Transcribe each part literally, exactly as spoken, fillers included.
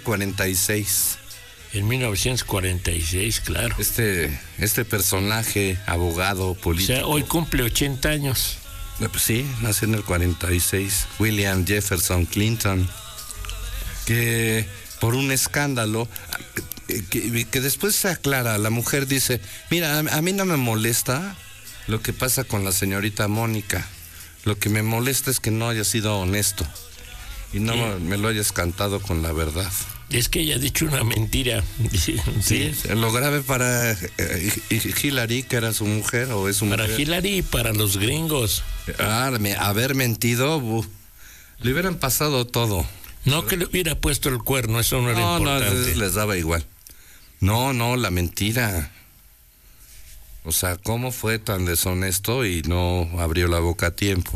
cuarenta y seis. En mil novecientos cuarenta y seis, claro. Este, este personaje, abogado, político. O sea, hoy cumple ochenta años. Pues sí, nació en el cuarenta y seis. William Jefferson Clinton, que por un escándalo, que, que después se aclara, la mujer dice, mira, a, a mí no me molesta lo que pasa con la señorita Mónica. Lo que me molesta es que no haya sido honesto y no sí. me lo hayas cantado con la verdad. Es que ella ha dicho una mentira. Sí, sí. Lo grave para eh, Hillary, que era su mujer, o es su para mujer. Para Hillary y para los gringos. Ah, me, haber mentido, uh, le hubieran pasado todo. No que le hubiera puesto el cuerno, eso no, no era importante. No, les daba igual. No, no, la mentira. O sea, ¿cómo fue tan deshonesto y no abrió la boca a tiempo?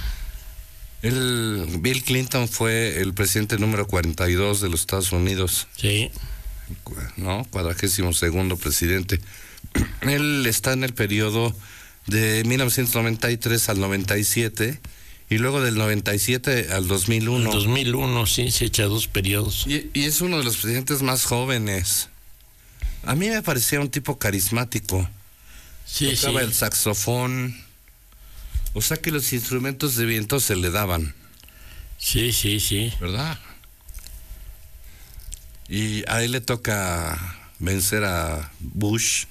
El Bill Clinton fue el presidente número cuarenta y dos de los Estados Unidos. Sí. ¿No? cuadragésimo segundo presidente. Él está en el periodo de mil novecientos noventa y tres al noventa y siete y luego del noventa y siete al dos mil uno. El dos mil uno, sí, se echa dos periodos. Y, y es uno de los presidentes más jóvenes. A mí me parecía un tipo carismático. Sí, Tocaba sí. el saxofón. O sea que los instrumentos de viento se le daban. Sí, sí, sí. ¿Verdad? Y a él le toca vencer a Bush,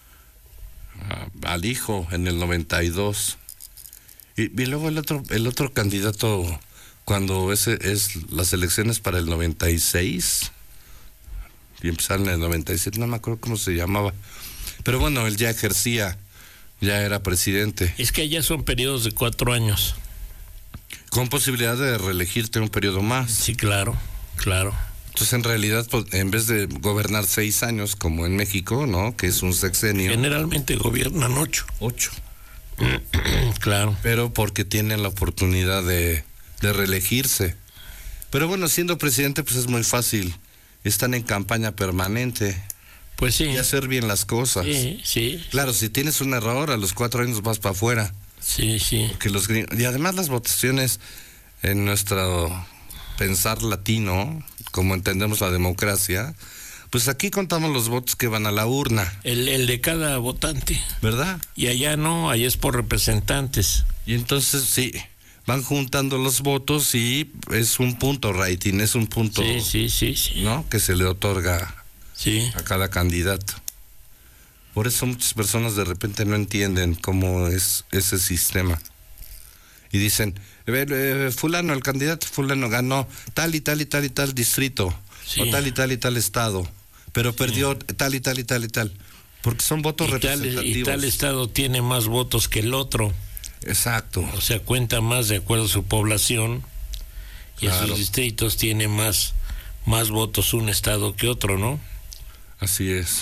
a, al hijo, en el noventa y dos. Y, y luego el otro, el otro candidato, cuando ese es las elecciones para el noventa y seis, y empezaron en el noventa y siete, no me acuerdo cómo se llamaba. Pero bueno, él ya ejercía. Ya era presidente. Es que allá son periodos de cuatro años. Con posibilidad de reelegirte un periodo más. Sí, claro, claro. Entonces, en realidad, pues, en vez de gobernar seis años, como en México, ¿no? Que es un sexenio. Generalmente gobiernan ocho. Ocho. Claro. Pero porque tienen la oportunidad de, de reelegirse. Pero bueno, siendo presidente, pues es muy fácil. Están en campaña permanente. Pues sí. Y hacer bien las cosas. Sí, sí. Claro, si tienes un error, a los cuatro años vas para afuera. Sí, sí. Porque los gringos, y además las votaciones en nuestro pensar latino, como entendemos la democracia, pues aquí contamos los votos que van a la urna. El, el de cada votante. ¿Verdad? Y allá no, allá es por representantes. Y entonces sí, van juntando los votos y es un punto rating, es un punto. Sí, sí, sí, sí. ¿No? Que se le otorga. Sí. A cada candidato. Por eso muchas personas de repente no entienden cómo es ese sistema. Y dicen, eh, fulano, el candidato fulano ganó tal y tal y tal y tal distrito, sí. O tal y tal y tal estado, pero sí. Perdió tal y tal y tal y tal. Porque son votos y representativos. Tal, y tal estado tiene más votos que el otro. Exacto. O sea, cuenta más de acuerdo a su población. Y claro. A sus distritos tiene más, más votos un estado que otro, ¿no? Así es.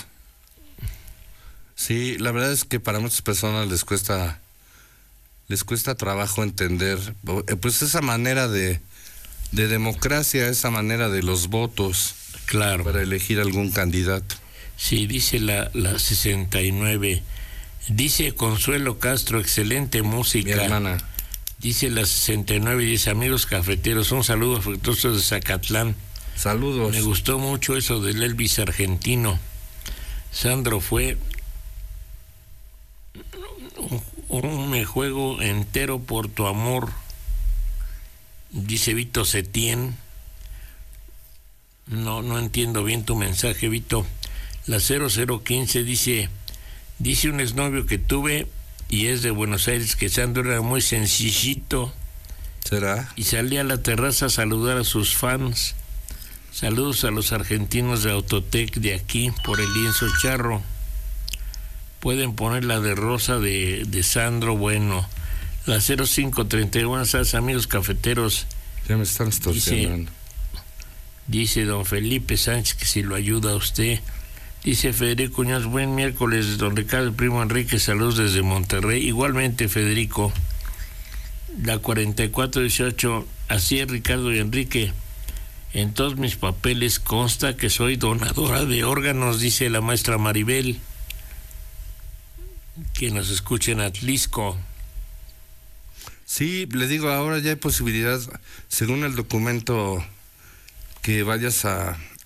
Sí, la verdad es que para muchas personas les cuesta les cuesta trabajo entender pues esa manera de de democracia, esa manera de los votos, claro, para elegir algún candidato. Sí, dice la la sesenta y nueve. Dice Consuelo Castro, excelente música. Mi hermana. Dice la sesenta y nueve, dice amigos cafeteros, un saludo afectuoso de Zacatlán. Saludos. Me gustó mucho eso del Elvis argentino. Sandro fue un, un me juego entero por tu amor. Dice Vito Setién. No, no entiendo bien tu mensaje, Vito. La cero cero quince dice, dice un exnovio que tuve y es de Buenos Aires que Sandro era muy sencillito. ¿Será? Y salía a la terraza a saludar a sus fans. Saludos a los argentinos de Autotec de aquí por el lienzo charro. Pueden poner la de Rosa de, de Sandro Bueno. La cero cinco treinta y uno, buenas tardes amigos cafeteros. Ya me están extorsionando. Dice, dice don Felipe Sánchez que si lo ayuda a usted. Dice Federico Uñaz, buen miércoles, don Ricardo, el primo Enrique, saludos desde Monterrey. Igualmente, Federico. La cuarenta y cuatro dieciocho, así es, Ricardo y Enrique. En todos mis papeles consta que soy donadora de órganos, dice la maestra Maribel. Que nos escuchen a Atlisco. Sí, le digo, ahora ya hay posibilidad, según el documento, que vayas a,